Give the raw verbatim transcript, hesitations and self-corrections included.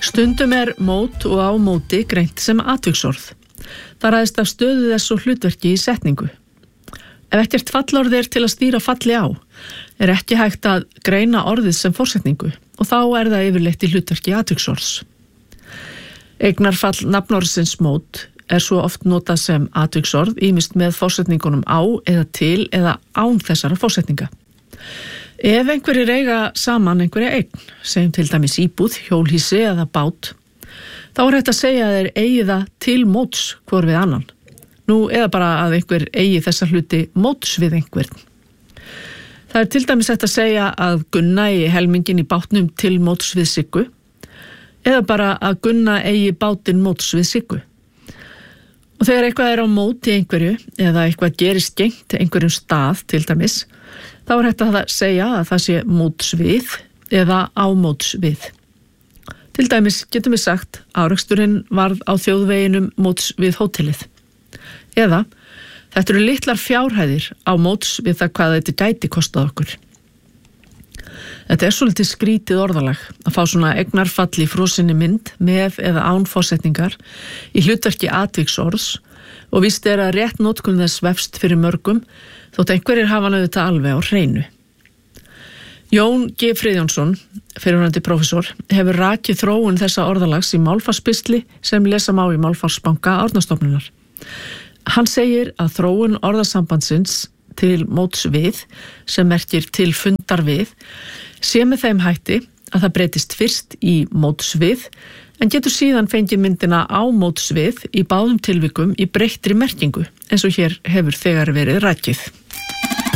Stundum er mót og á móti greint sem atviksorð. Það ræðist af stöðu þess og hlutverki í setningu. Ef ekkert fallorð er til að stýra falli á, er ekki hægt að greina orðið sem forsetningu og þá er það yfirleitt í hlutverki atviksorðs. Eignarfall nafnorðsins mót er svo oft notað sem atviksorð, ýmist með forsetningunum á eða til eða án þessara forsetninga. Ef einhverjir eiga saman einhverja eign, segjum til dæmis íbúð, hjólhýsi eða bát, þá er hægt að segja að þeir eigi það til móts hvor við annan. Nú eða bara að einhver eigi þessa hluti móts við einhvern. Það er til dæmis hægt að segja að Gunna eigi helmingin í bátnum til móts við Siggu, eða bara að Gunna eigi bátinn móts við Siggu. Og þegar eitthvað er á móti einhverju eða eitthvað gerist gengt einhverjum stað til dæmis, þá er hægt að segja að það sé móts við eða á móts við. Til dæmis getum við sagt áreksturinn varð á þjóðveginum móts við hótelið. Eða þetta eru litlar fjárhæðir á móts við það hvað þetta gæti kostað okkur. Þetta er svolítið skrítið orðalag að fá svona eignarfall í frosinni mynd með eða án forsetningar í hlutverki atviksorðs og víst er að rétt notkun þess vefst fyrir mörgum þótt einhverjir hafa hann auðvitað alveg á hreinu. Jón G. Friðjónsson, fyrrverandi prófessor, hefur rakið þróun þessa orðalags í málfarsbistli sem lesa má í Málfarsbanka Árnastofnunar. Hann segir að þróun orðasambandsins til móts við, sem merkir til fundar við, sé með þeim hætti að það breytist fyrst í móts við, en getur síðan fengið myndina á móts við í báðum tilvikum í breyttri merkingu, eins og hér hefur þegar verið rakið.